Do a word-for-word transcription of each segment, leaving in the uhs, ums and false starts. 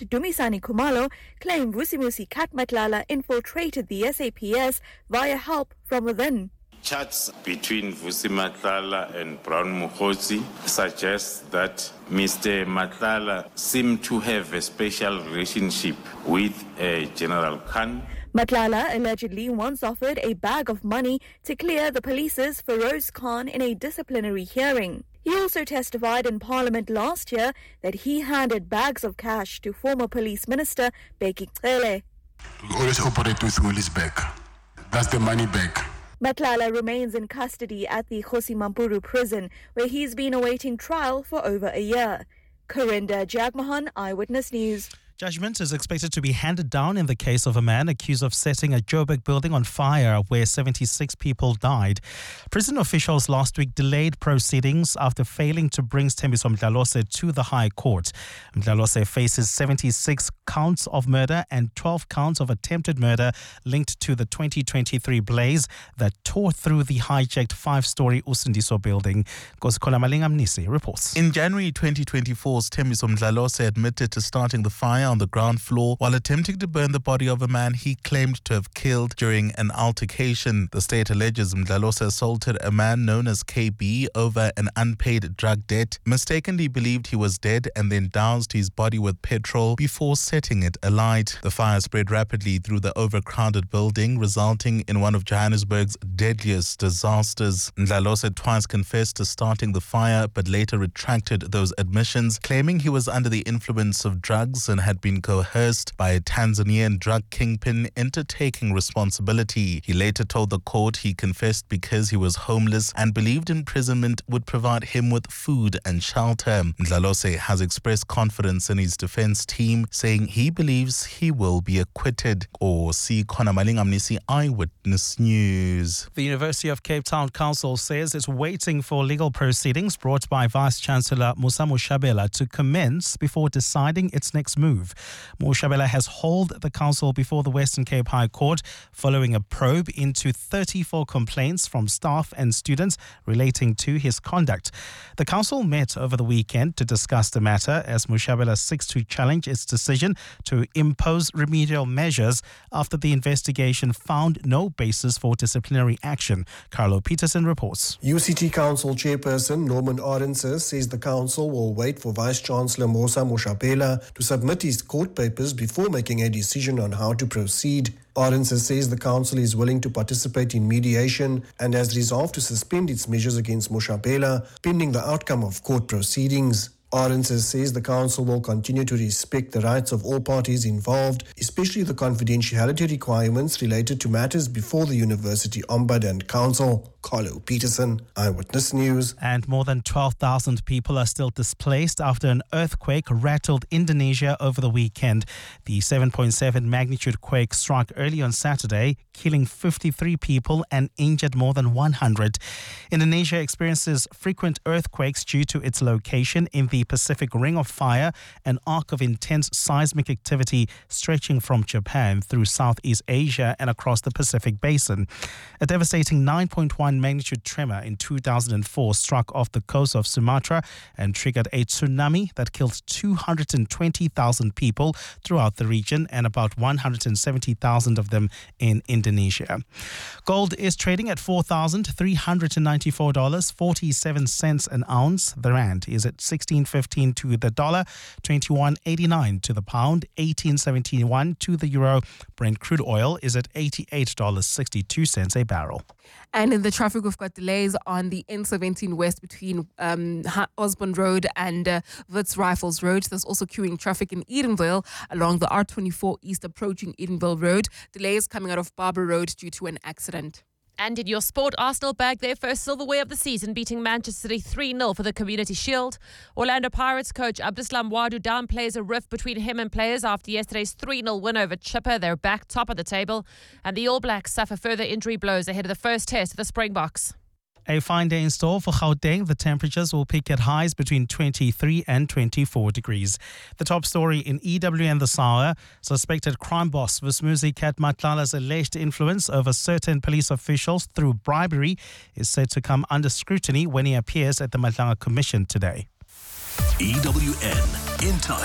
advocate Dumisani Khumalo claimed Vusimusi Kat Matlala infiltrated the S A P S via help from within. Chats between Vusi Matlala and Brown Mukhosi suggest that Mister Matlala seemed to have a special relationship with uh, General Khan. Matlala allegedly once offered a bag of money to clear the police's Feroz Khan in a disciplinary hearing. He also testified in Parliament last year that he handed bags of cash to former Police Minister Bheki Cele. We always operate with Muli's bag. That's the money bag. Matlala remains in custody at the Kgosi Mampuru prison, where he's been awaiting trial for over a year. Corinda Jagmohan, Eyewitness News. Judgment is expected to be handed down in the case of a man accused of setting a Joburg building on fire where seventy-six people died. Prison officials last week delayed proceedings after failing to bring Thembiso Mdlalose to the High Court. Mdlalose faces seventy-six counts of murder and twelve counts of attempted murder linked to the twenty twenty-three blaze that tore through the hijacked five-story Usindiso building. Kosikhola Malinga-Mnisi reports. In January twenty twenty-four, Thembiso Mdlalose admitted to starting the fire on the ground floor while attempting to burn the body of a man he claimed to have killed during an altercation. The state alleges Mdlalose assaulted a man known as K B over an unpaid drug debt, mistakenly believed he was dead and then doused his body with petrol before setting it alight. The fire spread rapidly through the overcrowded building, resulting in one of Johannesburg's deadliest disasters. Mdlalose twice confessed to starting the fire but later retracted those admissions, claiming he was under the influence of drugs and had been coerced by a Tanzanian drug kingpin into taking responsibility. He later told the court he confessed because he was homeless and believed imprisonment would provide him with food and shelter. Mdlalose has expressed confidence in his defense team, saying he believes he will be acquitted. Or see Khona Malinga-Mnisi, Eyewitness News. The University of Cape Town Council says it's waiting for legal proceedings brought by Vice-Chancellor Musa Mushabela to commence before deciding its next move. Mushabela has hauled the council before the Western Cape High Court following a probe into thirty-four complaints from staff and students relating to his conduct. The council met over the weekend to discuss the matter as Mushabela seeks to challenge its decision to impose remedial measures after the investigation found no basis for disciplinary action. Carlo Peterson reports. U C T Council Chairperson Norman Arendse says the council will wait for Vice-Chancellor Musa Mushabela to submit his court papers before making a decision on how to proceed. Arendse says the council is willing to participate in mediation and has resolved to suspend its measures against Mushabela pending the outcome of court proceedings. Arendse says the council will continue to respect the rights of all parties involved, especially the confidentiality requirements related to matters before the University Ombudsman and Council. Carlo Peterson, Eyewitness News. And more than twelve thousand people are still displaced after an earthquake rattled Indonesia over the weekend. The seven point seven magnitude quake struck early on Saturday, killing fifty-three people and injured more than one hundred. Indonesia experiences frequent earthquakes due to its location in the Pacific Ring of Fire, an arc of intense seismic activity stretching from Japan through Southeast Asia and across the Pacific Basin. A devastating nine point one magnitude tremor in two thousand four struck off the coast of Sumatra and triggered a tsunami that killed two hundred twenty thousand people throughout the region and about one hundred seventy thousand of them in Indonesia. Gold is trading at four thousand three hundred ninety-four dollars and forty-seven cents an ounce. The rand is at sixteen fifteen to the dollar, twenty-one eighty-nine to the pound, eighteen seventy-one to the euro. Brent crude oil is at eighty-eight dollars and sixty-two cents a barrel. And in the traffic, we've got delays on the N seventeen West between um, Osborne Road and uh, Wits Rifles Road. There's also queuing traffic in Edenvale along the R twenty-four East approaching Edenvale Road. Delays coming out of Barber Road due to an accident. And in your sport, Arsenal bagged their first silverware of the season, beating Manchester City three nil for the Community Shield. Orlando Pirates coach Abdeslam Wadu downplays a rift between him and players after yesterday's three nil win over Chipper. They're back top of the table. And the All Blacks suffer further injury blows ahead of the first test of the Springboks. A fine day in store for Gauteng. The temperatures will peak at highs between twenty-three and twenty-four degrees. The top story in E W N this hour: suspected crime boss Vusimusi Kat Matlala's alleged influence over certain police officials through bribery is set to come under scrutiny when he appears at the Matlala Commission today. E W N In Touch.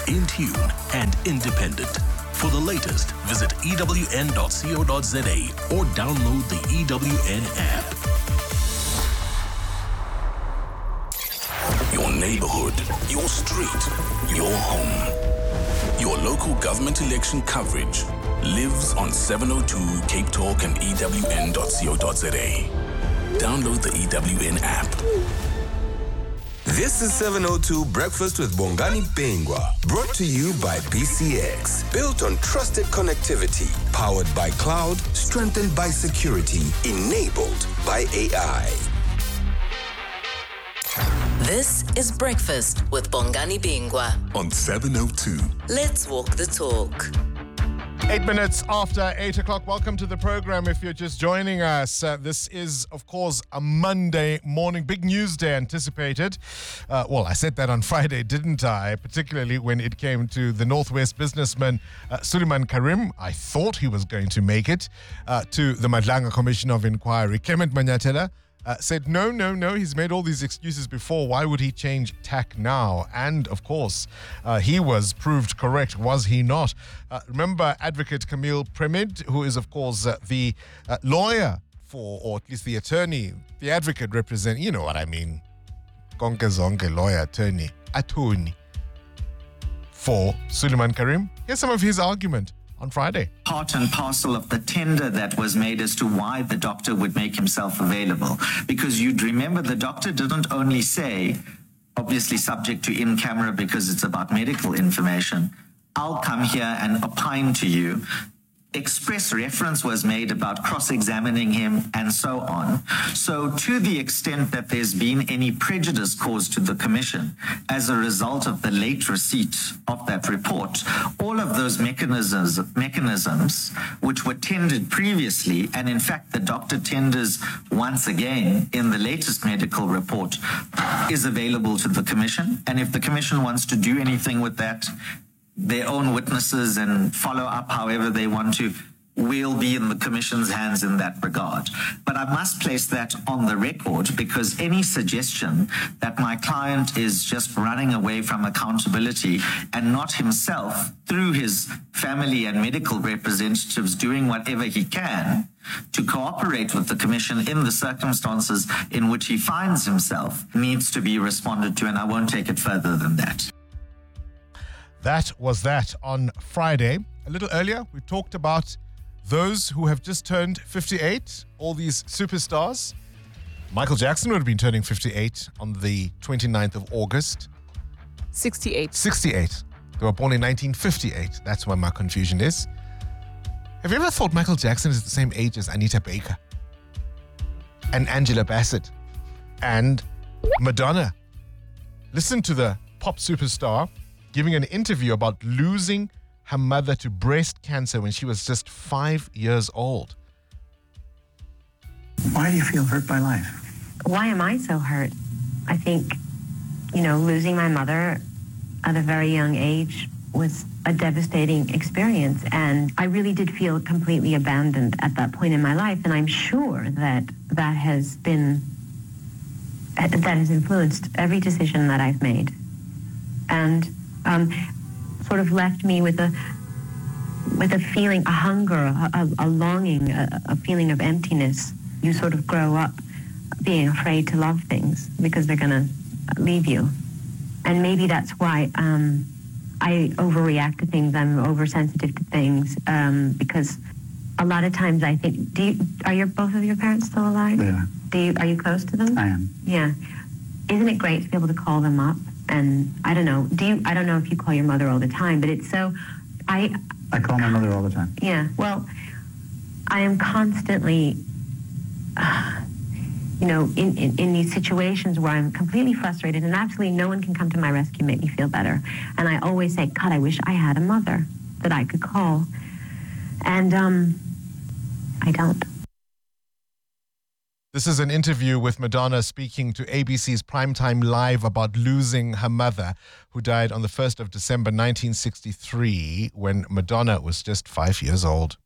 in tune, and independent. For the latest, visit E W N dot co dot za or download the E W N app. Your neighborhood, your street, your home. Your local government election coverage lives on seven oh two Cape Talk and E W N dot co dot za. Download the E W N app. This is seven oh two Breakfast with Bongani Bingwa, brought to you by B C X. Built on trusted connectivity, powered by cloud, strengthened by security, enabled by A I. This is Breakfast with Bongani Bingwa on seven oh two. Let's walk the talk. Eight minutes after eight o'clock. Welcome to the program. If you're just joining us, uh, this is, of course, a Monday morning. Big news day anticipated. Uh, well, I said that on Friday, didn't I? Particularly when it came to the Northwest businessman uh, Suleiman Karim. I thought he was going to make it uh, to the Madlanga Commission of Inquiry. Clement Manyatela Uh, said, no, no, no, he's made all these excuses before. Why would he change tack now? And, of course, uh, he was proved correct, was he not? Uh, remember Advocate Camille Premid, who is, of course, uh, the uh, lawyer for, or at least the attorney, the advocate represent, you know what I mean, konke zonke, lawyer, attorney, attorney for Suleiman Karim. Here's some of his argument on Friday. Part and parcel of the tender that was made as to why the doctor would make himself available. Because you'd remember the doctor didn't only say, obviously subject to in camera because it's about medical information, I'll come here and opine to you. Express reference was made about cross-examining him and so on. So to the extent that there's been any prejudice caused to the commission as a result of the late receipt of that report, all of those mechanisms, mechanisms which were tendered previously, and in fact the doctor tenders once again in the latest medical report, is available to the commission. And if the commission wants to do anything with that, their own witnesses and follow up however they want to, will be in the commission's hands in that regard. But I must place that on the record because any suggestion that my client is just running away from accountability and not himself, through his family and medical representatives, doing whatever he can to cooperate with the commission in the circumstances in which he finds himself, needs to be responded to, and I won't take it further than that. That was that on Friday. A little earlier, we talked about those who have just turned fifty-eight, all these superstars. Michael Jackson would have been turning fifty-eight on the twenty-ninth of August. sixty-eight. sixty-eight. They were born in nineteen fifty-eight. That's where my confusion is. Have you ever thought Michael Jackson is the same age as Anita Baker and Angela Bassett and Madonna? Listen to the pop superstar giving an interview about losing her mother to breast cancer when she was just five years old. Why do you feel hurt by life? Why am I so hurt? I think, you know, losing my mother at a very young age was a devastating experience. And I really did feel completely abandoned at that point in my life. And I'm sure that that has been, that has influenced every decision that I've made. And Um, sort of left me with a with a feeling, a hunger, a, a, a longing, a, a feeling of emptiness. You sort of grow up being afraid to love things because they're going to leave you. And maybe that's why um, I overreact to things. I'm oversensitive to things um, because a lot of times I think, do you, are your both of your parents still alive? Yeah. Do you, are you close to them? I am. Yeah. Isn't it great to be able to call them up? And I don't know, do you, I don't know if you call your mother all the time, but it's so, I... I call my mother all the time. Yeah, well, I am constantly, uh, you know, in, in, in these situations where I'm completely frustrated and absolutely no one can come to my rescue and make me feel better. And I always say, God, I wish I had a mother that I could call. And um, I don't. This is an interview with Madonna speaking to A B C's Primetime Live about losing her mother, who died on the first of December nineteen sixty-three when Madonna was just five years old.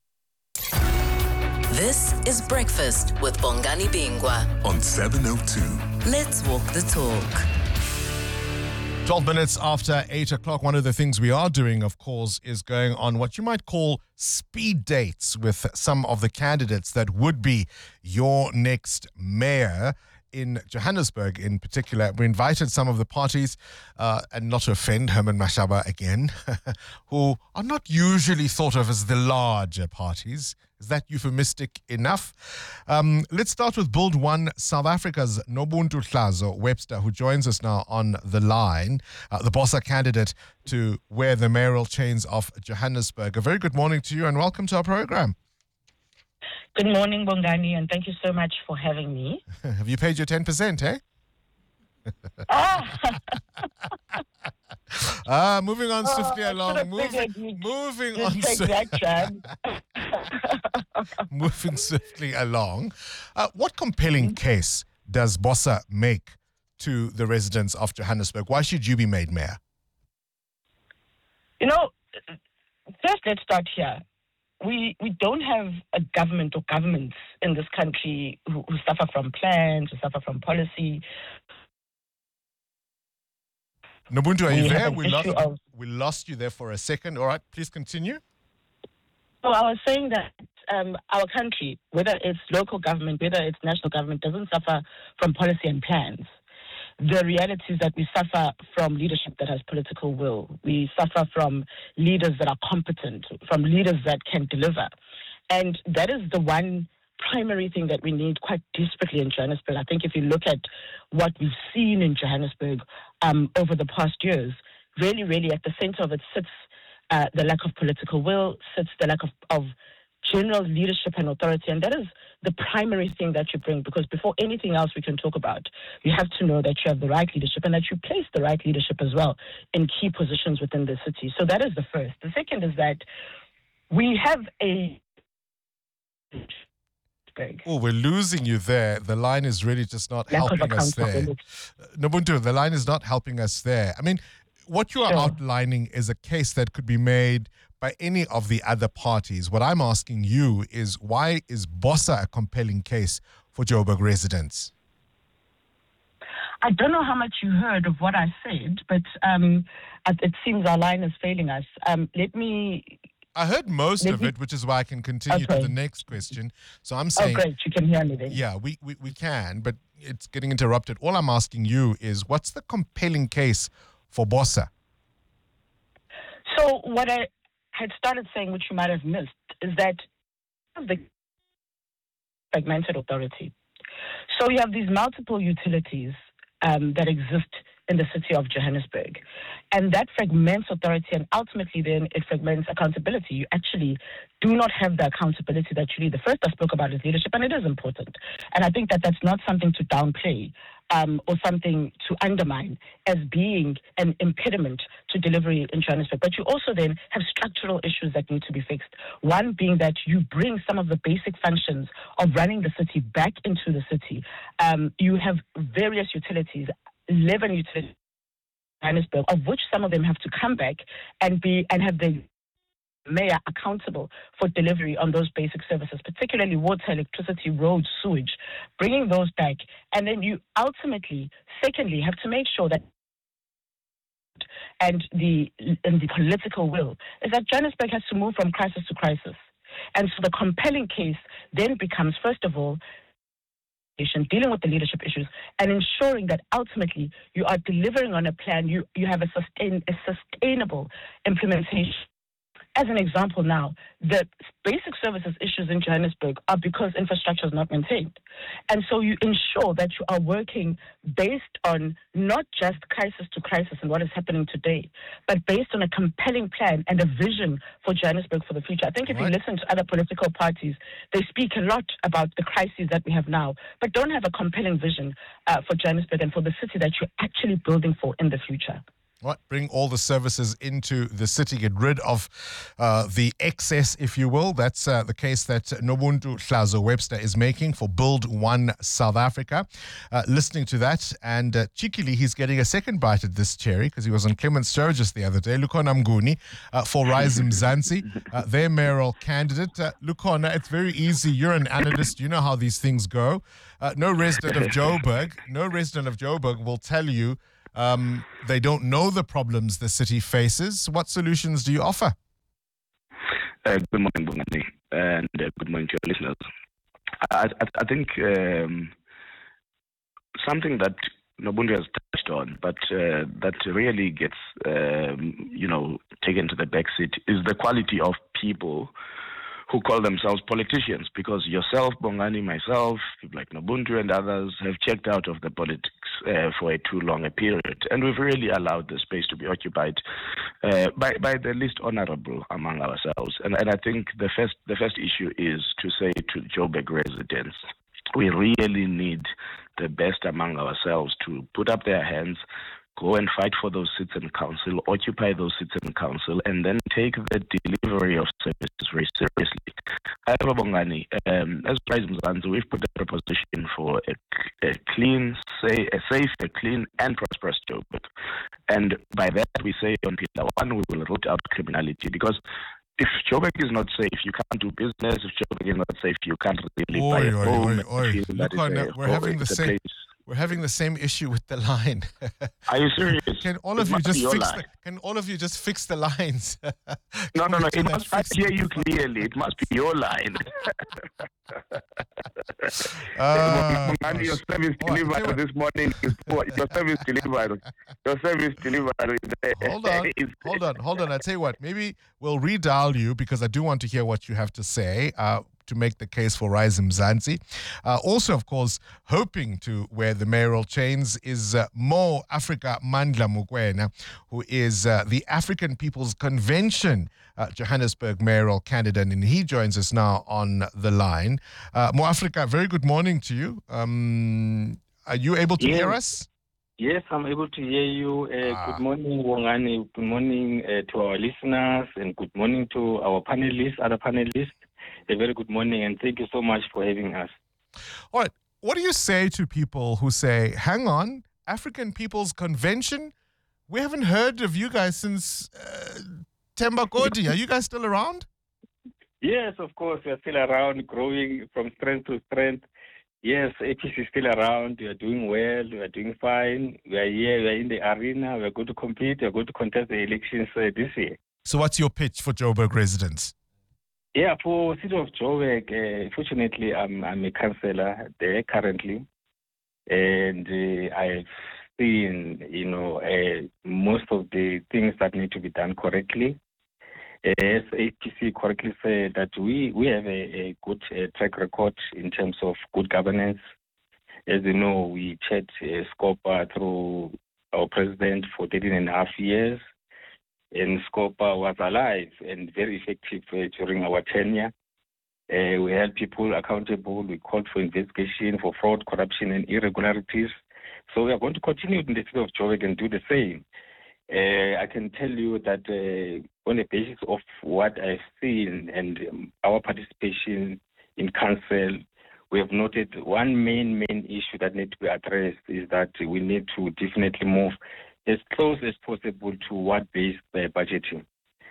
This is Breakfast with Bongani Bingwa on seven oh two. Let's walk the talk. twelve minutes after eight o'clock. One of the things we are doing, of course, is going on what you might call speed dates with some of the candidates that would be your next mayor in Johannesburg in particular. We invited some of the parties, uh, and not to offend Herman Mashaba again, who are not usually thought of as the larger parties. Is that euphemistic enough? Um, let's start with Build One South Africa's Nobuntu Hlazo Webster, who joins us now on the line, uh, the BOSA candidate to wear the mayoral chains of Johannesburg. A very good morning to you and welcome to our program. Good morning, Bongani, and thank you so much for having me. Have you paid your ten percent, eh? Ah, ah, moving on swiftly oh, along. Moving, you, moving you on. take swi- that chance. moving swiftly along. Uh, what compelling case does BOSA make to the residents of Johannesburg? Why should you be made mayor? You know, first let's start here. We we don't have a government or governments in this country who, who suffer from plans, who suffer from policy. Nobuntu, are you We have there? an We lost, issue of- we lost you there for a second. All right, please continue. So I was saying that um, our country, whether it's local government, whether it's national government, doesn't suffer from policy and plans. The reality is that we suffer from leadership that has political will. We suffer from leaders that are competent, from leaders that can deliver. And that is the one primary thing that we need quite desperately in Johannesburg. I think if you look at what we've seen in Johannesburg um, over the past years, really, really at the center of it sits uh, the lack of political will, sits the lack of, of general leadership and authority. And that is the primary thing that you bring, because before anything else we can talk about, you have to know that you have the right leadership and that you place the right leadership as well in key positions within the city. So that is the first. The second is that we have a... Oh, we're losing you there. The line is really just not Lack of helping us there. accountability. Nobuntu, the line is not helping us there. I mean, what you are Sure. outlining is a case that could be made by any of the other parties. What I'm asking you is, why is BOSA a compelling case for Joburg residents? I don't know how much you heard of what I said, but um, it it seems our line is failing us. Um, let me... I heard most Let of me- it, which is why I can continue Okay. to the next question. So I'm Oh, saying... great. You can hear me then. Yeah, we, we, we can, but it's getting interrupted. All I'm asking you is, what's the compelling case for BOSA? So what I had started saying, which you might have missed, is that the fragmented authority. So you have these multiple utilities um, that exist in the city of Johannesburg. And that fragments authority, and ultimately then it fragments accountability. You actually do not have the accountability that you need. The first I spoke about is leadership, and it is important. And I think that that's not something to downplay um, or something to undermine as being an impediment to delivery in Johannesburg. But you also then have structural issues that need to be fixed. One being that you bring some of the basic functions of running the city back into the city. Um, you have various utilities, eleven utilities in Johannesburg, of which some of them have to come back and be and have the mayor accountable for delivery on those basic services, particularly water, electricity, roads, sewage, bringing those back. And then you ultimately, secondly, have to make sure that and the and the political will is that Johannesburg has to move from crisis to crisis. And so the compelling case then becomes, first of all, dealing with the leadership issues and ensuring that ultimately you are delivering on a plan, you, you have a, sustain, a sustainable implementation. As an example now, the basic services issues in Johannesburg are because infrastructure is not maintained. And so you ensure that you are working based on not just crisis to crisis and what is happening today, but based on a compelling plan and a vision for Johannesburg for the future. I think if Right. you listen to other political parties, they speak a lot about the crises that we have now, but don't have a compelling vision uh, for Johannesburg and for the city that you're actually building for in the future. Right, bring all the services into the city, get rid of uh, the excess, if you will. That's uh, the case that Nobuntu Hlazo Webster is making for Build One South Africa. Uh, listening to that, and uh, cheekily, he's getting a second bite at this cherry because he was on Clement Sturgis the other day. Lukhona Mnguni uh, for Rise Mzansi, uh, their mayoral candidate. Uh, Lukhona, it's very easy. You're an analyst. You know how these things go. Uh, no resident of Joburg, no resident of Joburg will tell you Um, they don't know the problems the city faces. What solutions do you offer? Uh, good morning, Bongani, and uh, good morning to your listeners. I, I, I think um, something that Nobundu has touched on, but uh, that really gets, um, you know, taken to the backseat is the quality of people who call themselves politicians, because yourself, Bongani, myself, people like Nobundu and others have checked out of the politics uh, for a too long a period. And we've really allowed the space to be occupied uh, by, by the least honorable among ourselves. And, and I think the first, the first issue is to say to Joburg residents, we really need the best among ourselves to put up their hands, go and fight for those seats in council, occupy those seats in council, and then take the delivery of services very seriously. However, Bongani, um, as Rise Mzansi, we've put a proposition for a, a clean, say, a safe, a clean, and prosperous Joburg. And by that, we say on pillar one, we will root out criminality, because if Joburg is not safe, you can't do business. If Joburg is not safe, you can't really Oy, buy a oy, home. oy, oy. Look on, uh, we're having the same. Place. We're having the same issue with the line. Are you serious? Can all It of you must just be your fix? line. The, can all of you just fix the lines? No, no, no. Can It we must, do I that? hear you clearly. It must be your line. Ah, Bongani, your service Oh, I tell you delivery what. this morning is poor. Your service delivery. Your service delivery. Hold on, hold on, hold on. I tell you what, maybe we'll redial you because I do want to hear what you have to say uh, to make the case for Rise Mzansi. Uh, also, of course, hoping to wear the mayoral chains is uh, Mo Africa Mandla Mukwena, who is uh, the African People's Convention uh, Johannesburg mayoral candidate, and he joins us now on the line. Uh, Mo Africa, very good morning to you. Um, are you able to Yes. hear us? Yes, I'm able to hear you. Uh, Ah. Good morning, Wongani. Good morning uh, to our listeners, and good morning to our panelists, other panelists. A very good morning, and thank you so much for having us. All right. What do you say to people who say, hang on, African People's Convention? We haven't heard of you guys since uh, Themba Godi. Are you guys still around? Yes, of course, we are still around, growing from strength to strength. Yes, A P C is still around. We are doing well. We are doing fine. We are here. We are in the arena. We are going to compete. We are going to contest the elections uh, this year. So what's your pitch for Joburg residents? Yeah, for City of Joburg, uh, fortunately, I'm I'm a councillor there currently, and uh, I've seen, you know, uh, most of the things that need to be done correctly. As A P C correctly said, that we, we have a, a good uh, track record in terms of good governance. As you know, we chaired uh, SCOPA through our president for thirteen and a half years. And SCOPA was alive and very effective uh, during our tenure. Uh, we held people accountable. We called for investigation for fraud, corruption, and irregularities. So we are going to continue in the city of Joburg and do the same. Uh, I can tell you that uh, on the basis of what I've seen and um, our participation in council, we have noted one main, main issue that needs to be addressed is that we need to definitely move as close as possible to ward-based uh, budgeting,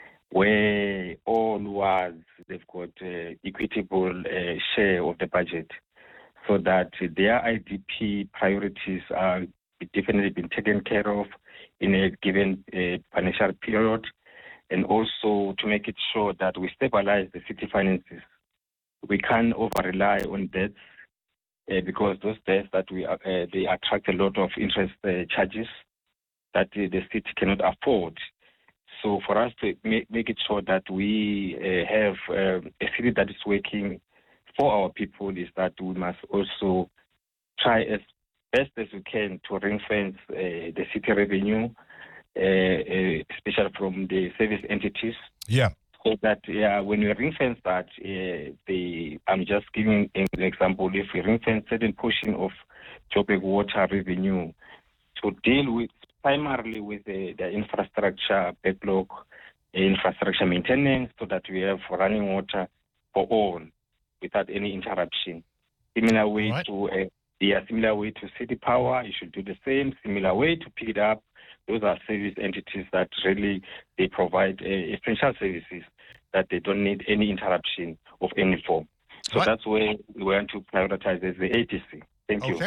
where all wards, they've got uh, equitable uh, share of the budget, so that their I D P priorities are definitely been taken care of in a given uh, financial period, and also to make it sure that we stabilize the city finances. We can't over-rely on debts uh, because those debts that we uh, they attract a lot of interest uh, charges that uh, the city cannot afford. So for us to make, make it sure that we uh, have uh, a city that is working for our people is that we must also try as best as we can to ring-fence uh, the city revenue, uh, uh, especially from the service entities. Yeah. So that yeah, when we ring-fence that, uh, the I'm just giving an example. If we ring-fence certain portion of Joburg water revenue to deal with primarily with the, the infrastructure backlog, infrastructure maintenance, so that we have running water for all without any interruption. Similar way Right. to uh, yeah, similar way to city power, you should do the same. Similar way to pick it up. Those are service entities that really they provide uh, essential services that they don't need any interruption of any form. So Right. that's where we want to prioritize as the A P C. Thank you. Okay.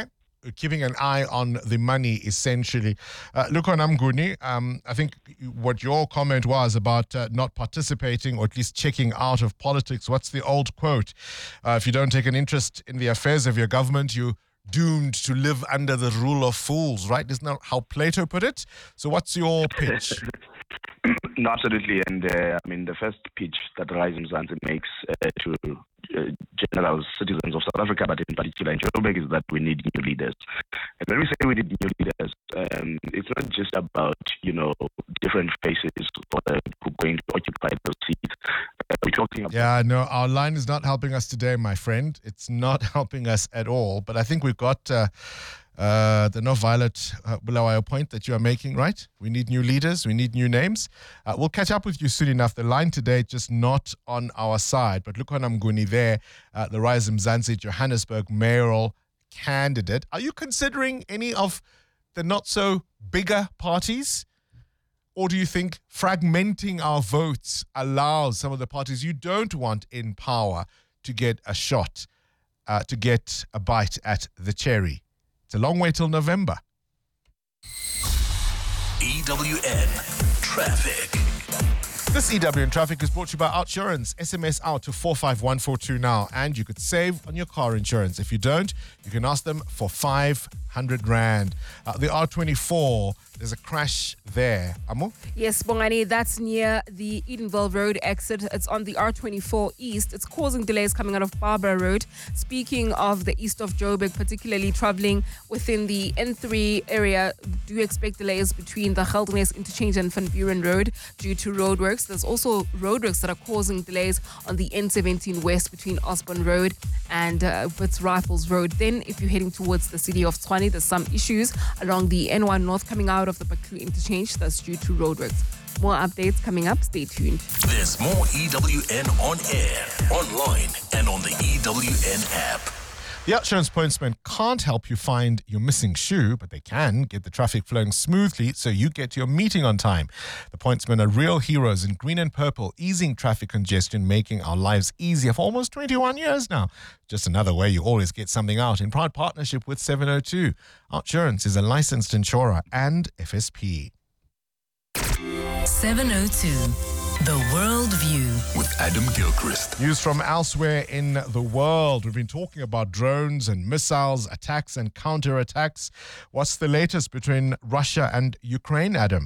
keeping an eye on the money, essentially. Uh, Lukhona Mnguni, um, I think what your comment was about uh, not participating or at least checking out of politics. What's the old quote? Uh, if you don't take an interest in the affairs of your government, you doomed to live under the rule of fools, right? Isn't that how Plato put it? So what's your pitch? No, absolutely. And uh, I mean, the first pitch that Rise Mzansi makes uh, to uh, general citizens of South Africa, but in particular in Joburg, is that we need new leaders. And when we say we need new leaders, um, it's not just about, you know, different faces who are going to occupy those seats. Uh, we're talking about... Yeah, no, our line is not helping us today, my friend. It's not helping us at all. But I think we've got... Uh, Uh, the no Violet uh, Bulawayo point that you are making, right? We need new leaders. We need new names. Uh, we'll catch up with you soon enough. The line today just not on our side. But Lukhona Mnguni there, uh, the Rise Mzansi Johannesburg mayoral candidate. Are you considering any of the not so bigger parties? Or do you think fragmenting our votes allows some of the parties you don't want in power to get a shot, uh, to get a bite at the cherry? It's a long way till November. E W N Traffic. This E W N Traffic is brought to you by Outsurance. S M S out to four five one four two now, and you could save on your car insurance. If you don't, you can ask them for five hundred rand. Uh, the R twenty-four, there's a crash there. Amo? Yes, Bongani, that's near the Edenville Road exit. It's on the R twenty-four East. It's causing delays coming out of Barbara Road. Speaking of the east of Joburg, particularly traveling within the N three area, do expect delays between the Geldenhuys Interchange and Van Buren Road due to roadworks. There's also roadworks that are causing delays on the N seventeen West between Osborne Road and uh, Wits Rifles Road. Then, if you're heading towards the city of Tshwane, there's some issues along the N one North coming out of the Baku interchange. That's due to roadworks. More updates coming up. Stay tuned. There's more E W N on air, online, and on the E W N app. The Outsurance Pointsmen can't help you find your missing shoe, but they can get the traffic flowing smoothly so you get to your meeting on time. The Pointsmen are real heroes in green and purple, easing traffic congestion, making our lives easier for almost twenty-one years now. Just another way you always get something out in proud partnership with seven oh two. Outsurance is a licensed insurer and F S P. seven oh two. The World View with Adam Gilchrist. News from elsewhere in the world. We've been talking about drones and missiles, attacks and counterattacks. What's the latest between Russia and Ukraine, Adam?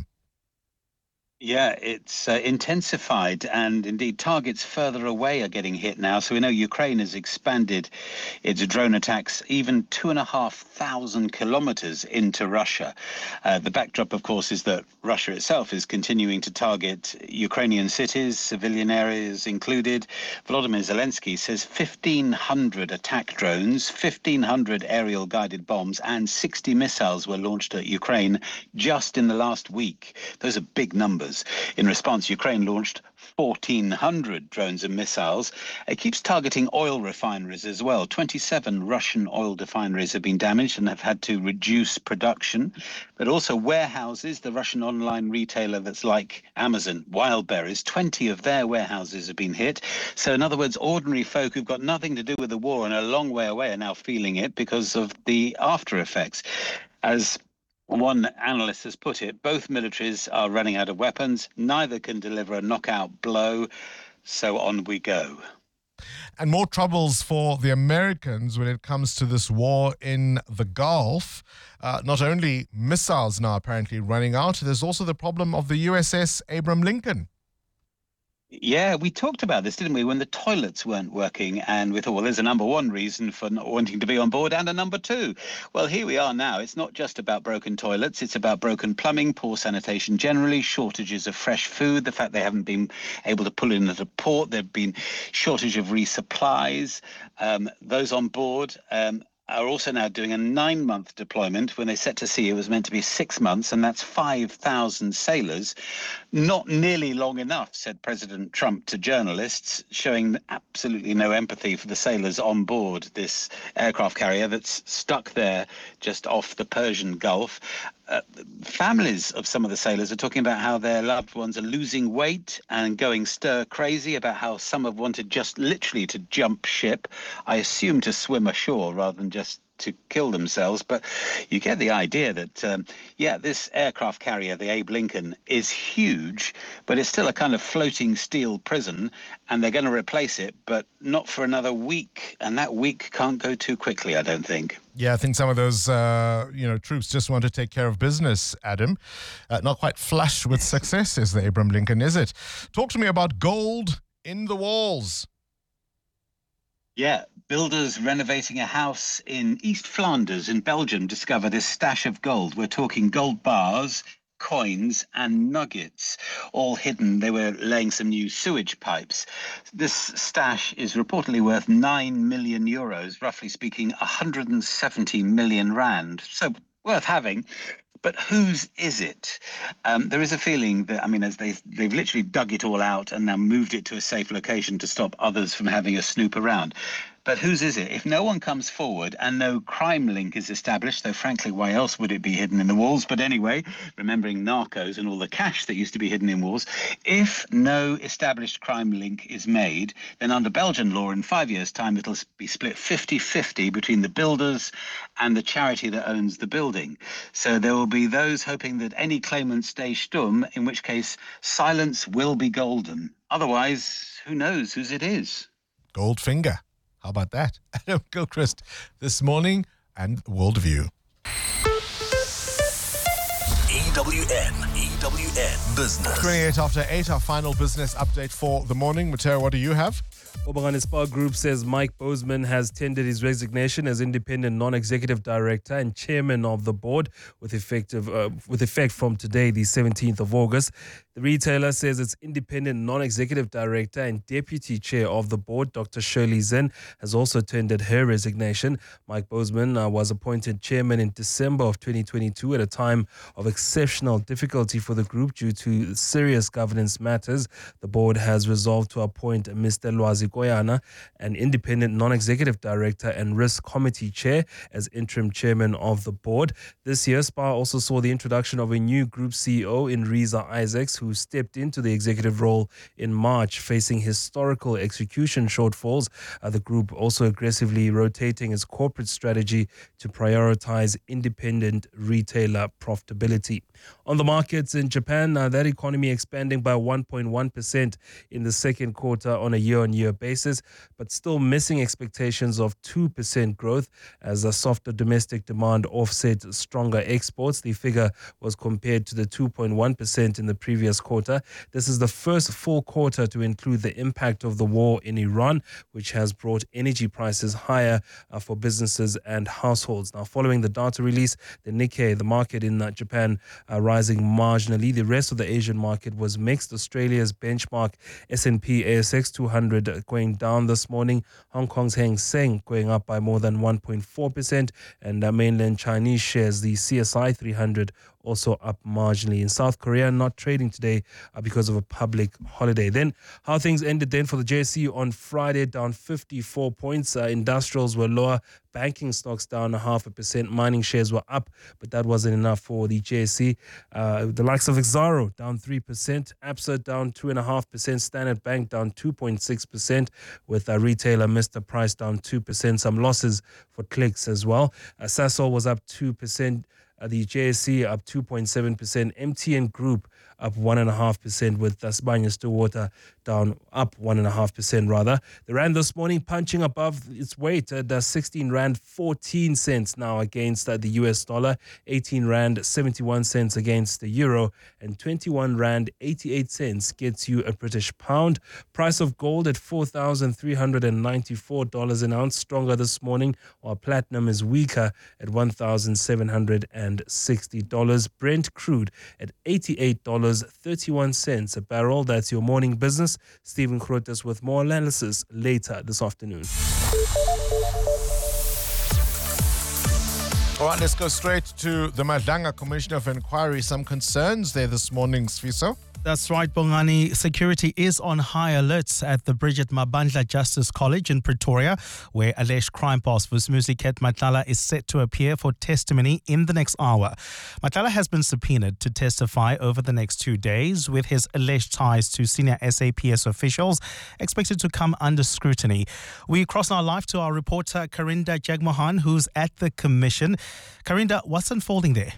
Yeah, it's uh, intensified, and indeed targets further away are getting hit now. So we know Ukraine has expanded its drone attacks even two and a half thousand kilometers into Russia. Uh, the backdrop, of course, is that Russia itself is continuing to target Ukrainian cities, civilian areas included. Volodymyr Zelensky says fifteen hundred attack drones, fifteen hundred aerial guided bombs, and sixty missiles were launched at Ukraine just in the last week. Those are big numbers. In response, Ukraine launched fourteen hundred drones and missiles. It keeps targeting oil refineries as well. twenty-seven Russian oil refineries have been damaged and have had to reduce production. But also warehouses, the Russian online retailer that's like Amazon, Wildberries, twenty of their warehouses have been hit. So in other words, ordinary folk who've got nothing to do with the war and a long way away are now feeling it because of the after effects. As one analyst has put it, both militaries are running out of weapons. Neither can deliver a knockout blow. So on we go. And more troubles for the Americans when it comes to this war in the Gulf. Uh, not only missiles now apparently running out, there's also the problem of the U S S Abraham Lincoln. Yeah, we talked about this, didn't we, when the toilets weren't working, and we thought, well, there's a number one reason for not wanting to be on board and a number two. Well, here we are now. It's not just about broken toilets. It's about broken plumbing, poor sanitation generally, shortages of fresh food, the fact they haven't been able to pull in at a port. There have been shortage of resupplies. Um, those on board um, are also now doing a nine-month deployment. When they set to sea, it was meant to be six months, and that's five thousand sailors. Not nearly long enough, said President Trump to journalists, showing absolutely no empathy for the sailors on board this aircraft carrier that's stuck there just off the Persian Gulf. Uh, families of some of the sailors are talking about how their loved ones are losing weight and going stir crazy, about how some have wanted just literally to jump ship, I assume to swim ashore rather than just to kill themselves. But you get the idea that, um, yeah, this aircraft carrier, the Abe Lincoln, is huge, but it's still a kind of floating steel prison, and they're going to replace it, but not for another week. And that week can't go too quickly, I don't think. Yeah, I think some of those, uh, you know, troops just want to take care of business, Adam. Uh, not quite flush with success, is the Abraham Lincoln, is it? Talk to me about gold in the walls. Yeah, builders renovating a house in East Flanders in Belgium discover this stash of gold. We're talking gold bars, coins and nuggets, all hidden. They were laying some new sewage pipes. This stash is reportedly worth nine million euros, roughly speaking, one hundred seventy million rand. So worth having. But whose is it? Um, there is a feeling that, I mean, as they, they've literally dug it all out and now moved it to a safe location to stop others from having a snoop around. But whose is it? If no one comes forward and no crime link is established, though frankly, why else would it be hidden in the walls? But anyway, remembering narcos and all the cash that used to be hidden in walls, if no established crime link is made, then under Belgian law, in five years' time, it'll be split fifty-fifty between the builders and the charity that owns the building. So there will be those hoping that any claimant stays stum, in which case silence will be golden. Otherwise, who knows whose it is? Goldfinger. How about that? Adam Gilchrist this morning and Worldview. E W N, E W N Business. twenty-eight after eight, our final business update for the morning. Mateo, what do you have? Bongani Spar Group says Mike Bozeman has tendered his resignation as independent non-executive director and chairman of the board with effective uh, with effect from today, the seventeenth of August. The retailer says its independent non-executive director and deputy chair of the board, Doctor Shirley Zinn, has also tendered her resignation. Mike Bozeman uh, was appointed chairman in December of twenty twenty-two at a time of exceptional difficulty for the group due to serious governance matters. The board has resolved to appoint Mister Lwazi Koyana, an independent non-executive director and risk committee chair, as interim chairman of the board. This year, SPAR also saw the introduction of a new group C E O in Riza Isaacs, who stepped into the executive role in March, facing historical execution shortfalls. Uh, the group also aggressively rotating its corporate strategy to prioritize independent retailer profitability. On the markets in Japan, uh, that economy expanding by one point one percent in the second quarter on a year-on-year basis, but still missing expectations of two percent growth as a softer domestic demand offset stronger exports. The figure was compared to the two point one percent in the previous quarter. This is the first full quarter to include the impact of the war in Iran, which has brought energy prices higher uh, for businesses and households. Now, following the data release, the Nikkei, the market in uh, Japan, uh, rising marginally. The rest of the Asian market was mixed. Australia's benchmark S and P A S X two hundred going down this morning. Hong Kong's Hang Seng going up by more than one point four percent, and uh, mainland Chinese shares, the C S I three hundred, also up marginally. In South Korea, not trading today uh, because of a public holiday. Then how things ended then for the J S E on Friday, down fifty-four points. Uh, industrials were lower. Banking stocks down a half a percent. Mining shares were up, but that wasn't enough for the J S E. Uh, the likes of Exxaro down three percent. Absa down two point five percent. Standard Bank down two point six percent, with uh, retailer Mister Price down two percent. Some losses for Clicks as well. Uh, Sasol was up two percent. Uh, the J S E up two point seven percent. M T N Group up one point five percent, with uh, Sibanye Stillwater down up one point five percent rather. The Rand this morning punching above its weight at uh, sixteen Rand fourteen cents now against uh, the U S dollar, eighteen Rand seventy-one cents against the euro, and twenty-one Rand eighty-eight cents gets you a British pound. Price of gold at four thousand three hundred ninety-four dollars an ounce, stronger this morning, while platinum is weaker at one thousand seven hundred sixty dollars. Brent crude at eighty-eight dollars and thirty-one cents a barrel. That's your morning business. Stephen Krotis with more analysis later this afternoon. All right, let's go straight to the Madlanga Commissioner of Inquiry. Some concerns there this morning, Sfiso. That's right, Bongani. Security is on high alert at the Bridget Mabandla Justice College in Pretoria, where alleged crime boss Vusumuzi Matlala is set to appear for testimony in the next hour. Matlala has been subpoenaed to testify over the next two days, with his alleged ties to senior S A P S officials expected to come under scrutiny. We cross now live to our reporter Karinda Jagmohan, who's at the commission. Karinda, what's unfolding there?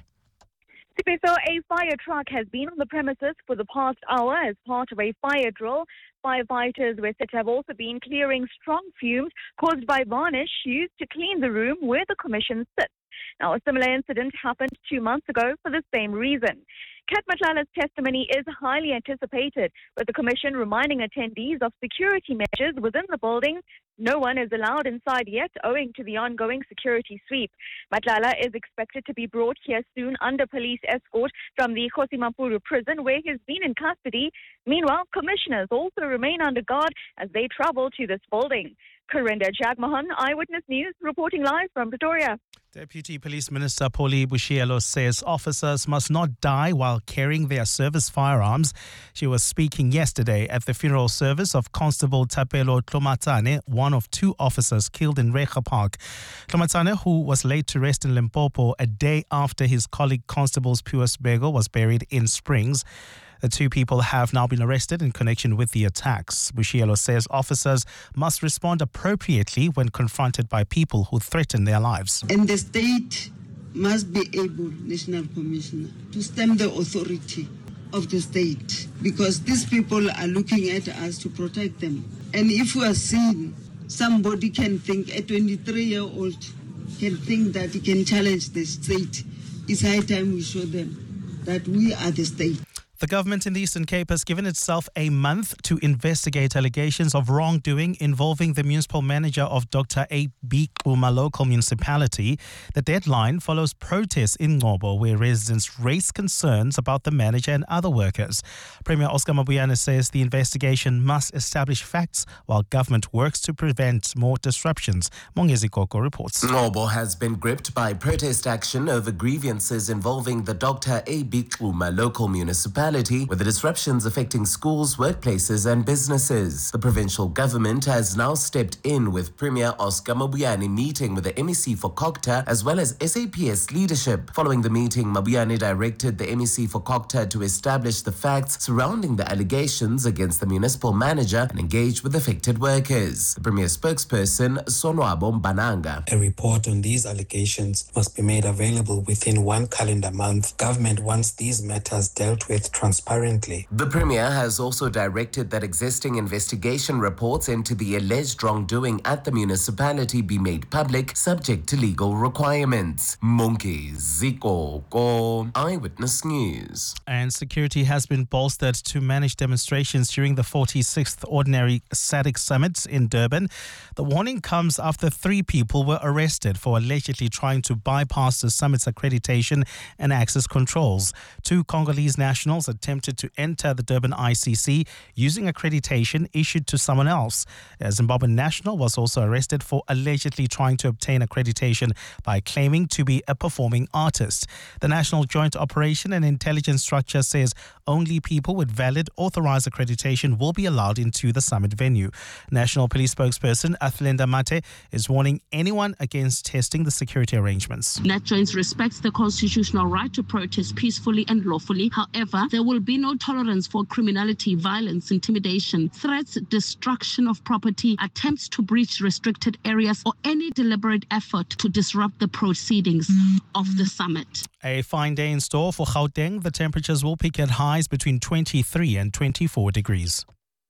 So a fire truck has been on the premises for the past hour as part of a fire drill. Firefighters were said to have also been clearing strong fumes caused by varnish used to clean the room where the commission sits. Now, a similar incident happened two months ago for the same reason. Kat Matlala's testimony is highly anticipated, with the commission reminding attendees of security measures within the building. No one is allowed inside yet, owing to the ongoing security sweep. Matlala is expected to be brought here soon under police escort from the Kgosi Mampuru prison, where he's been in custody. Meanwhile, commissioners also remain under guard as they travel to this building. Karinda Jagmohan, Eyewitness News, reporting live from Pretoria. Deputy Police Minister Polly Bushielo says officers must not die while carrying their service firearms. She was speaking yesterday at the funeral service of Constable Tapelo Tlomatane, one of two officers killed in Rekha Park. Tlomatane, who was laid to rest in Limpopo a day after his colleague Constable Pius Bego was buried in Springs. The two people have now been arrested in connection with the attacks. Bushielo says officers must respond appropriately when confronted by people who threaten their lives. And the state must be able, National Commissioner, to stem the authority of the state, because these people are looking at us to protect them. And if we are seen, somebody can think, a twenty-three-year-old can think that he can challenge the state. It's high time we show them that we are the state. The government in the Eastern Cape has given itself a month to investigate allegations of wrongdoing involving the municipal manager of Doctor A B Xuma local municipality. The deadline follows protests in Ngobo, where residents raised concerns about the manager and other workers. Premier Oscar Mabuyane says the investigation must establish facts while government works to prevent more disruptions. Mongezi Koko reports. Ngobo has been gripped by protest action over grievances involving the Doctor A B Xuma local municipality, with the disruptions affecting schools, workplaces and businesses. The provincial government has now stepped in, with Premier Oscar Mabuyane meeting with the M E C for COGTA as well as S A P S leadership. Following the meeting, Mabuyane directed the M E C for COGTA to establish the facts surrounding the allegations against the municipal manager and engage with affected workers. The Premier spokesperson, Sonwabo Mbananga. A report on these allegations must be made available within one calendar month. Government wants these matters dealt with transparently. The Premier has also directed that existing investigation reports into the alleged wrongdoing at the municipality be made public, subject to legal requirements. Monkey Ziko Ko, Eyewitness News. And security has been bolstered to manage demonstrations during the forty-sixth Ordinary SADC Summit in Durban. The warning comes after three people were arrested for allegedly trying to bypass the summit's accreditation and access controls. Two Congolese nationals attempted to enter the Durban I C C using accreditation issued to someone else. A Zimbabwean national was also arrested for allegedly trying to obtain accreditation by claiming to be a performing artist. The National Joint Operation and Intelligence Structure says only people with valid authorized accreditation will be allowed into the summit venue. National Police spokesperson Athlenda Mate is warning anyone against testing the security arrangements. NatJoins respects the constitutional right to protest peacefully and lawfully. However, there will be no tolerance for criminality, violence, intimidation, threats, destruction of property, attempts to breach restricted areas, or any deliberate effort to disrupt the proceedings of the summit. A fine day in store for Gauteng. The temperatures will peak at highs between twenty-three and twenty-four degrees.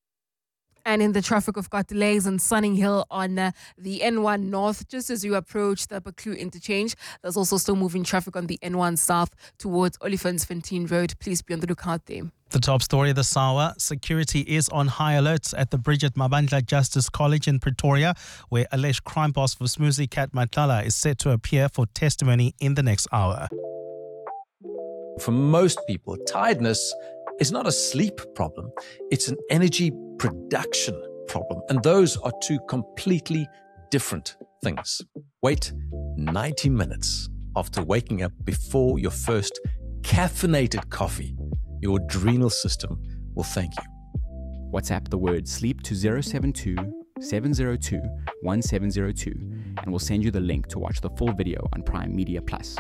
And in the traffic, we've got delays on Sunning Hill on uh, the N one North, just as you approach the Buccleuch interchange. There's also still moving traffic on the N one South towards Olifantsfontein Road. Please be on the lookout there. The top story this hour, security is on high alert at the Bridget Mabandla Justice College in Pretoria, where alleged crime boss Vusumuzi Matlala is set to appear for testimony in the next hour. For most people, tiredness is not a sleep problem. It's an energy production problem. And those are two completely different things. Wait ninety minutes after waking up before your first caffeinated coffee. your adrenal system will thank you. WhatsApp the word sleep to zero seven two, seven zero two, one seven zero two and we'll send you the link to watch the full video on Prime Media Plus.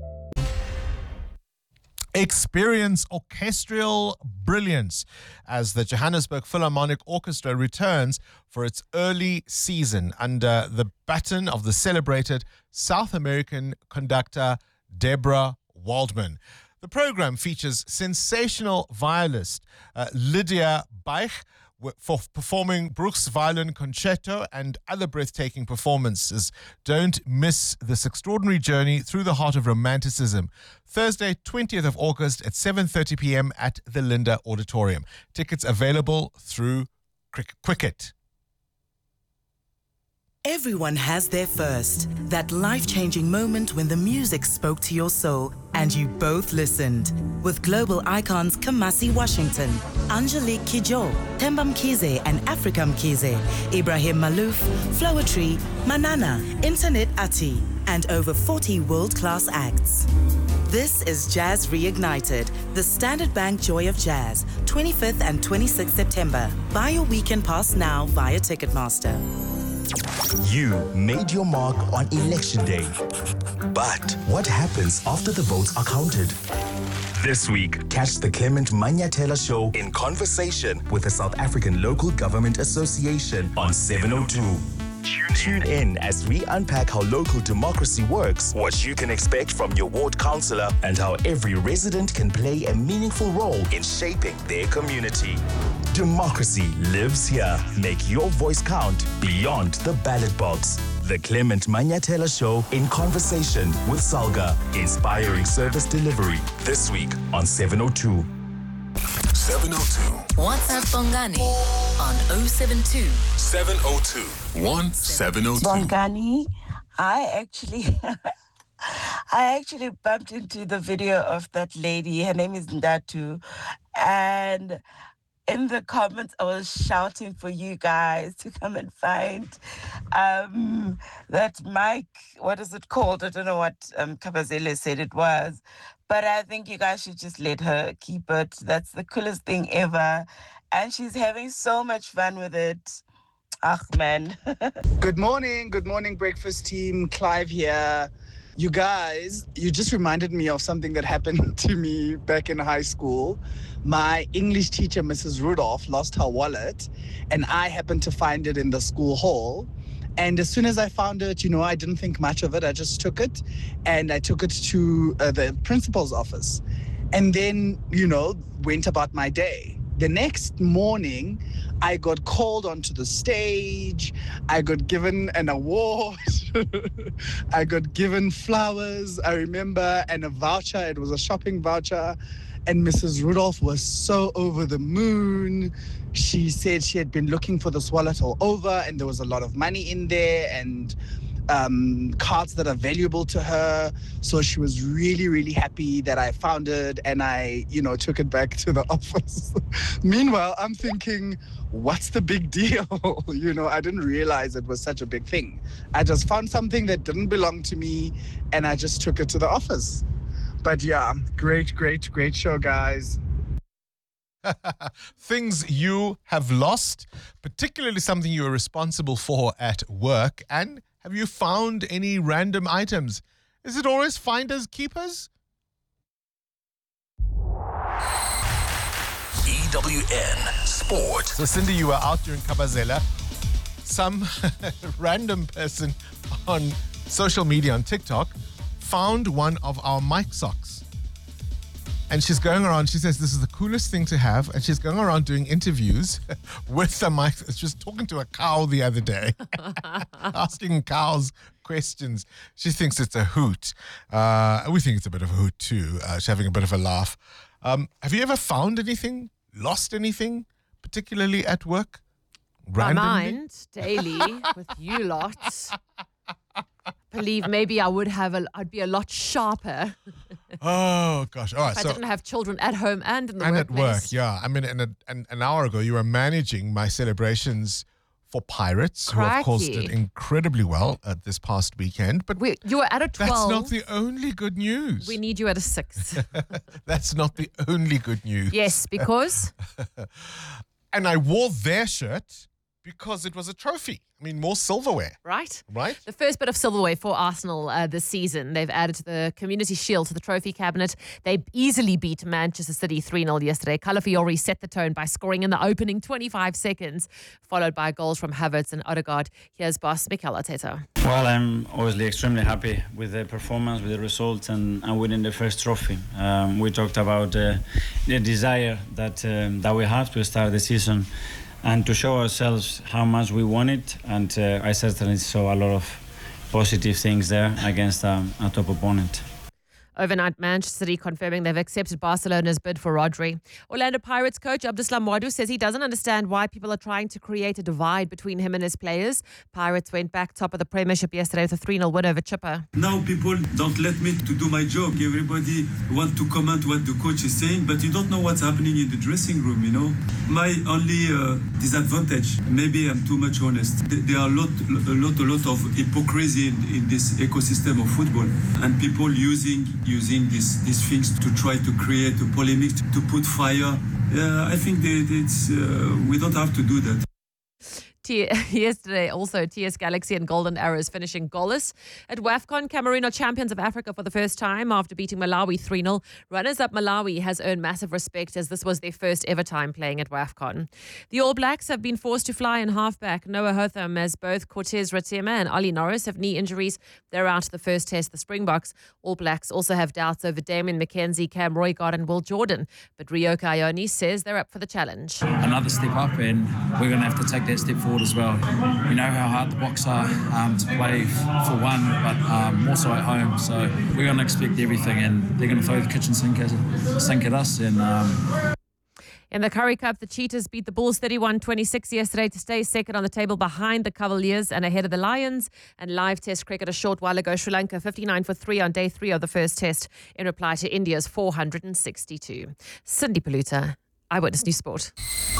Experience orchestral brilliance as the Johannesburg Philharmonic Orchestra returns for its early season under the baton of the celebrated South American conductor Deborah Waldman. The program features sensational violist uh, Lydia Baich for performing Bruch's Violin Concerto and other breathtaking performances. Don't miss this extraordinary journey through the heart of romanticism. Thursday, twentieth of August at seven thirty p.m. at the Linda Auditorium. Tickets available through Quicket. Everyone has their first, that life-changing moment when the music spoke to your soul and you both listened. With global icons Kamasi Washington, Angelique Kidjo, Themba Mkhize and Africa Mkhize, Ibrahim Malouf, Floetry, Manana, Internet Ati, and over forty world-class acts. This is Jazz Reignited, the Standard Bank Joy of Jazz, twenty-fifth and twenty-sixth September. Buy your weekend pass now via Ticketmaster. You made your mark on Election Day. But what happens after the votes are counted? This week, catch the Clement Manyathela Show in conversation with the South African Local Government Association on seven oh two. Tune in as we unpack how local democracy works, what you can expect from your ward councillor, and how every resident can play a meaningful role in shaping their community. Democracy lives here. Make your voice count beyond the ballot box. The Clement Manyathela Show in conversation with Salga, inspiring service delivery this week on seven oh two. seven oh two. WhatsApp Bongani on oh seven two, seven oh two, one seven oh two. Bongani, I actually I actually bumped into the video of that lady. Her name is Ndatu. And in the comments, I was shouting for you guys to come and find um, that mic. What is it called? I don't know what um, Kabazele said it was. But I think you guys should just let her keep it. That's the coolest thing ever. And she's having so much fun with it. Ach, man. Good morning. Good morning, breakfast team. Clive here. You guys, you just reminded me of something that happened to me back in high school. My English teacher, Missus Rudolph, lost her wallet, and I happened to find it in the school hall. And as soon as I found it, you know, I didn't think much of it. I just took it, and I took it to uh, the principal's office. And then, you know, went about my day. The next morning, I got called onto the stage. I got given an award. I got given flowers, I remember, and a voucher. It was a shopping voucher. And Missus Rudolph was so over the moon. She said she had been looking for this wallet all over, and there was a lot of money in there and um, cards that are valuable to her. So she was really, really happy that I found it, and I, you know, took it back to the office. Meanwhile, I'm thinking, what's the big deal? You know, I didn't realize it was such a big thing. I just found something that didn't belong to me, and I just took it to the office. But yeah, great, great, great show, guys. Things you have lost, particularly something you were responsible for at work. And have you found any random items? Is it always finders keepers? E W N Sport. So Cindy, you were out during Kabazela. Some random person on social media, on TikTok, found one of our mic socks. And she's going around, she says this is the coolest thing to have. And she's going around doing interviews with the mic. She was talking to a cow the other day, asking cows questions. She thinks it's a hoot. Uh, we think it's a bit of a hoot too. Uh, she's having a bit of a laugh. Um, have you ever found anything, lost anything, particularly at work? My Randomly? mind, daily, with you lots. Believe maybe I would have a, I'd be a lot sharper. Oh gosh! All right, if I so didn't have children at home and in the and workplace. at work, yeah. I mean, in a, an, an hour ago, you were managing my celebrations for Pirates, who of course Crikey. did incredibly well uh, this past weekend. But We, you were at a twelve. that's not the only good news. We need you at a six. That's not the only good news. Yes, because? And I wore their shirt because it was a trophy. I mean, more silverware. Right? Right? The first bit of silverware for Arsenal uh, this season. They've added to the Community Shield to the trophy cabinet. They easily beat Manchester City three nil yesterday. Calafiori set the tone by scoring in the opening twenty-five seconds, followed by goals from Havertz and Odegaard. Here's boss Mikel Arteta. Well, I'm obviously extremely happy with the performance, with the results, and, and winning the first trophy. Um, we talked about uh, the desire that um, that we have to start the season and to show ourselves how much we want it. And uh, I certainly saw a lot of positive things there against um, a top opponent. Overnight, Manchester City confirming they've accepted Barcelona's bid for Rodri. Orlando Pirates coach Abdeslam Wadou says he doesn't understand why people are trying to create a divide between him and his players. Pirates went back top of the Premiership yesterday with a three nil win over Chipper. Now people don't let me to do my job. Everybody want to comment what the coach is saying, but you don't know what's happening in the dressing room, you know. My only uh, disadvantage, maybe I'm too much honest. There are a lot, a lot, a lot of hypocrisy in, in this ecosystem of football, and people using using these these things to try to create a polemic, to put fire. Uh, I think that it's uh, we don't have to do that. T- Yesterday, also, T S Galaxy and Golden Arrows finishing goalless. At WAFCON, Cameroon are champions of Africa for the first time after beating Malawi three nil. Runners-up Malawi has earned massive respect as this was their first ever time playing at WAFCON. The All Blacks have been forced to fly in halfback Noah Hotham as both Cortez Ratema and Ollie Norris have knee injuries. They're out the first test, the Springboks. All Blacks also have doubts over Damien McKenzie, Cam Roygaard and Will Jordan. But Ryoka Ione says they're up for the challenge. Another step up, and we're going to have to take that step forward as well. We know how hard the Boks are um, to play for one, but um, more so at home. So we're going to expect everything, and they're going to throw the kitchen sink at, sink at us. And um... In the Currie Cup, the Cheetahs beat the Bulls thirty-one twenty-six yesterday to stay second on the table behind the Cavaliers and ahead of the Lions. And live test cricket a short while ago, Sri Lanka fifty-nine for three on day three of the first test in reply to India's four hundred sixty-two. Cindy Paluta, Eyewitness News Sport.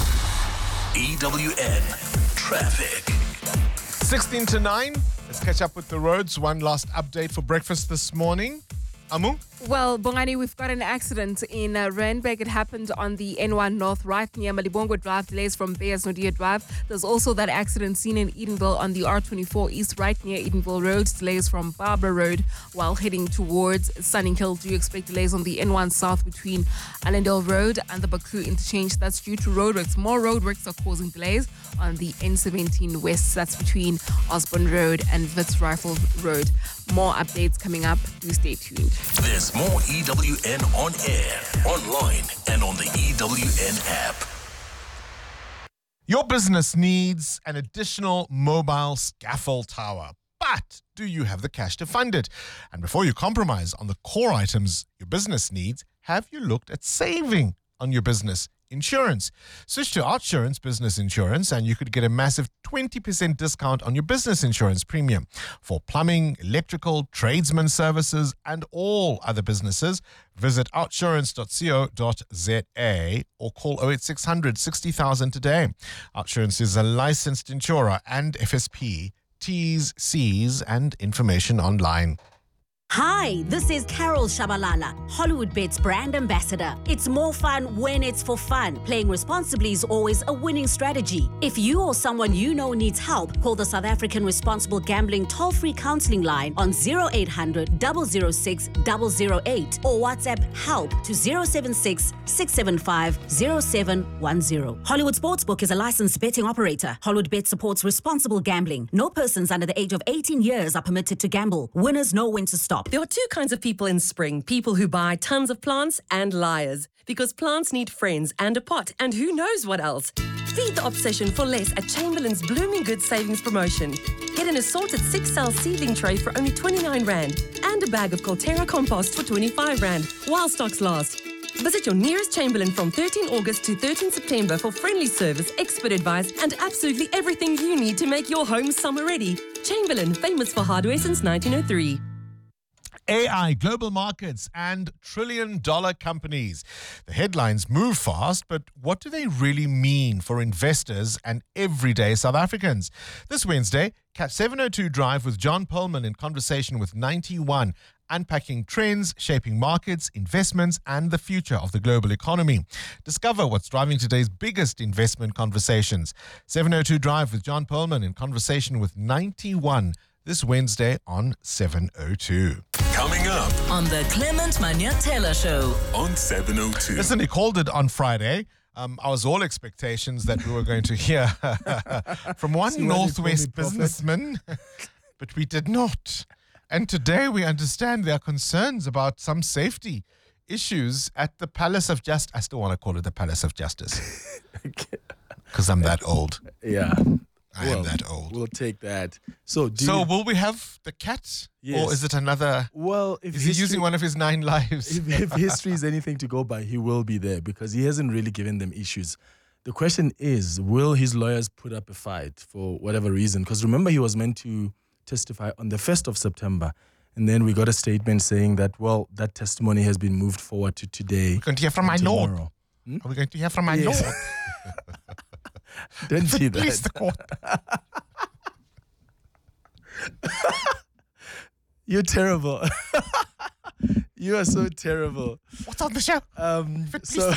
E W N Traffic. sixteen to nine. Let's catch up with the roads. One last update for breakfast this morning. Amu? Well, Bongani, we've got an accident in uh, Randburg. It happened on the N one North right near Malibongwe Drive, delays from Bears Nodia Drive. There's also that accident seen in Edenville on the R twenty-four East right near Edenville Road, delays from Barbara Road while heading towards Sunninghill. Do you expect delays on the N one South between Allendale Road and the Baku interchange? That's due to roadworks. More roadworks are causing delays on the N seventeen West. That's between Osborne Road and Wits Rifle Road. More updates coming up. Do stay tuned. There's more E W N on air, online, and on the E W N app. Your business needs an additional mobile scaffold tower, but do you have the cash to fund it? And before you compromise on the core items your business needs, have you looked at saving on your business insurance? Switch to OUTsurance Business Insurance and you could get a massive twenty percent discount on your business insurance premium. For plumbing, electrical, tradesman services and all other businesses, visit outsurance dot co dot za or call oh eight six hundred sixty thousand today. OUTsurance is a licensed insurer and F S P. T's, C's and information online. Hi, this is Carol Shabalala, HollywoodBets brand ambassador. It's more fun when it's for fun. Playing responsibly is always a winning strategy. If you or someone you know needs help, call the South African Responsible Gambling toll-free counseling line on zero eight hundred, double oh six, double oh eight or WhatsApp help to zero seven six, six seven five, zero seven one zero. Hollywood Sportsbook is a licensed betting operator. HollywoodBet supports responsible gambling. No persons under the age of eighteen years are permitted to gamble. Winners know when to stop. There are two kinds of people in spring, people who buy tons of plants and liars. Because plants need friends and a pot and who knows what else. Feed the obsession for less at Chamberlain's Blooming Good Savings Promotion. Get an assorted six-cell seedling tray for only twenty-nine rand and a bag of Colterra compost for twenty-five rand while stocks last. Visit your nearest Chamberlain from thirteenth August to thirteenth September for friendly service, expert advice and absolutely everything you need to make your home summer ready. Chamberlain, famous for hardware since nineteen oh three. A I, global markets, and trillion-dollar companies. The headlines move fast, but what do they really mean for investors and everyday South Africans? This Wednesday, catch seven oh two Drive with John Perlman in conversation with ninety one, unpacking trends, shaping markets, investments, and the future of the global economy. Discover what's driving today's biggest investment conversations. seven oh two Drive with John Perlman in conversation with ninety one. This Wednesday on seven oh two. Coming up on the Clement Manyatela Show on seven oh two. Listen, he called it on Friday. Um, I was all expectations that we were going to hear from one See, Northwest businessman, but we did not. And today we understand there are concerns about some safety issues at the Palace of Justice. I still want to call it the Palace of Justice because I'm that old. Yeah. I well, am that old. We'll take that. So, do so you, will we have the cat? Yes. Or is it another? Well, if is he history, using one of his nine lives? If, if history is anything to go by, he will be there because he hasn't really given them issues. The question is, will his lawyers put up a fight for whatever reason? Because remember, he was meant to testify on the first of September. And then we got a statement saying that, well, that testimony has been moved forward to today. We're going to hear from my tomorrow. lord. Hmm? Are we going to hear from my yes. lord? Don't see that. Please, the court. You're terrible. You are so terrible. What's on the show? Um, so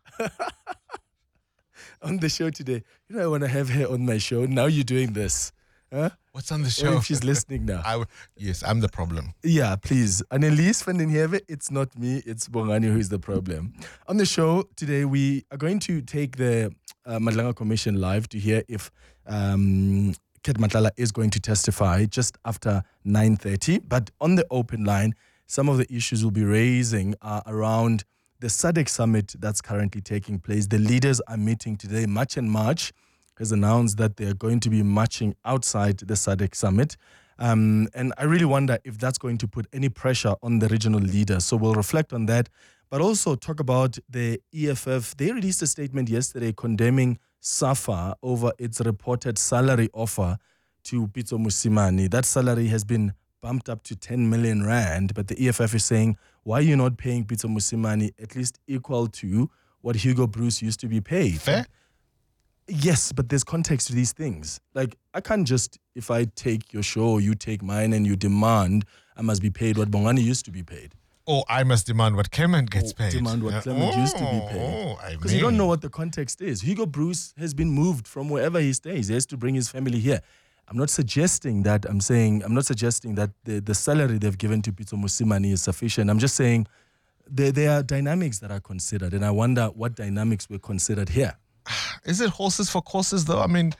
on the show today, you know, I want to have her on my show. Now you're doing this. Huh? What's on the Or show? if she's listening now. I w- yes, I'm the problem. Yeah, please. Annelies van den Heewe, it's not me, it's Bongani who is the problem. On the show today, we are going to take the uh, Madlanga Commission live to hear if um, Ket Matlala is going to testify just after nine thirty. But on the open line, some of the issues we'll be raising are around the S A D C summit that's currently taking place. The leaders are meeting today. March and March has announced that they are going to be marching outside the S A D C summit. Um, and I really wonder if that's going to put any pressure on the regional leaders. So we'll reflect on that, but also talk about the E F F. They released a statement yesterday condemning SAFA over its reported salary offer to Pitso Mosimane. That salary has been bumped up to ten million rand, but the E F F is saying, why are you not paying Pitso Mosimane at least equal to what Hugo Bruce used to be paid? Fair. Yes, but there's context to these things. Like, I can't just, if I take your show, you take mine, and you demand I must be paid what Bongani used to be paid. Or I must demand what Clement gets Or paid. Demand what Uh, Clement oh, used to be paid. oh, I Because you don't mean. know what the context is. Hugo Bruce has been moved from wherever he stays. He has to bring his family here. I'm not suggesting that, I'm saying, I'm not suggesting that the, the salary they've given to Pitso Mosimane is sufficient. I'm just saying there, there are dynamics that are considered, and I wonder what dynamics were considered here. Is it horses for courses, though? I mean,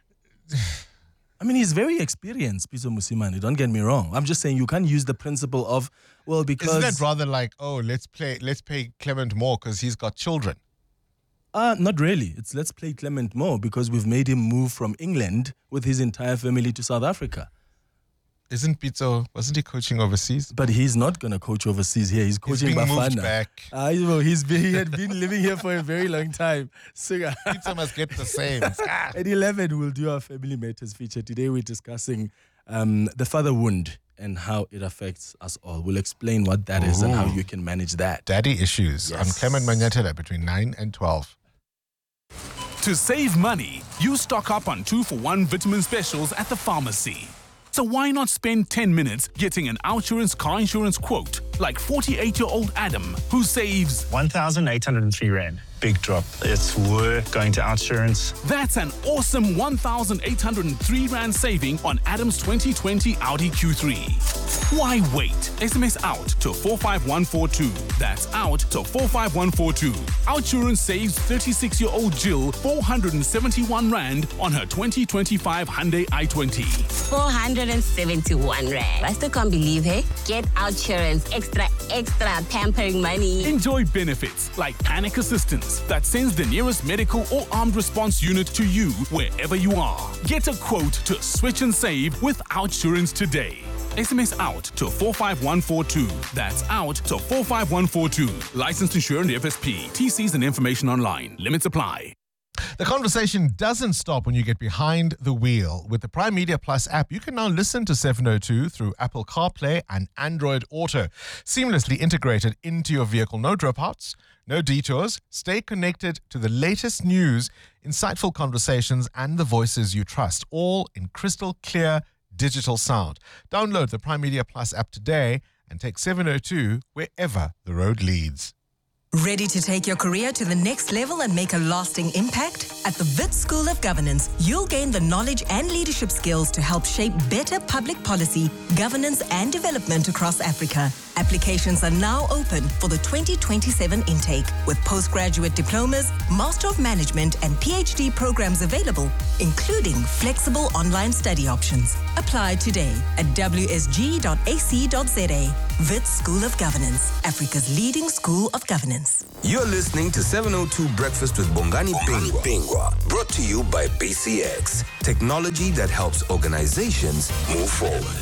I mean, he's very experienced, Pitso Mosimane. Don't get me wrong. I'm just saying you can't use the principle of, well, because... isn't that rather like, oh, let's play, let's pay Clement more because he's got children? Uh, not really. It's let's play Clement more because we've made him move from England with his entire family to South Africa. Isn't Pitso, wasn't he coaching overseas? But he's not going to coach overseas here. He's coaching He's being Bafana. moved back. Uh, you know, he's been, he had been living here for a very long time. So, Pitso must get the same. At eleven, we'll do our Family Matters feature. Today, we're discussing um, the father wound and how it affects us all. We'll explain what that is and how you can manage that. Daddy issues Yes. on Clement Manyatela between nine and twelve. To save money, you stock up on two for one vitamin specials at the pharmacy. So why not spend ten minutes getting an Outsurance car insurance quote like forty-eight-year-old Adam, who saves one thousand eight hundred three rand. Big drop. It's worth going to Outsurance. That's an awesome one thousand eight hundred three rand saving on Adam's twenty twenty Audi Q three. Why wait? S M S out to four five one four two. That's out to four five one four two. Outsurance saves thirty-six-year-old Jill four hundred seventy-one rand on her twenty twenty-five Hyundai i twenty. four hundred seventy-one rand. I still can't believe, hey? Get Outsurance extra, extra pampering money. Enjoy benefits like panic assistance that sends the nearest medical or armed response unit to you wherever you are. Get a quote to switch and save with Outsurance today. S M S out to four five one four two. That's out to four five one four two. Licensed insured F S P. T Cs and information online. Limits apply. The conversation doesn't stop when you get behind the wheel. With the Prime Media Plus app, you can now listen to seven oh two through Apple CarPlay and Android Auto, seamlessly integrated into your vehicle. No dropouts, no detours. Stay connected to the latest news, insightful conversations, and the voices you trust, all in crystal clear digital sound. Download the Prime Media Plus app today and take seven oh two wherever the road leads. Ready to take your career to the next level and make a lasting impact? At the Wits School of Governance, you'll gain the knowledge and leadership skills to help shape better public policy, governance and development across Africa. Applications are now open for the twenty twenty-seven intake, with postgraduate diplomas, Master of Management and PhD programs available, including flexible online study options. Apply today at w s g dot a c dot z a. Wits School of Governance, Africa's leading school of governance. You're listening to seven oh two Breakfast with Bongani Pingwa, brought to you by B C X, technology that helps organizations move forward.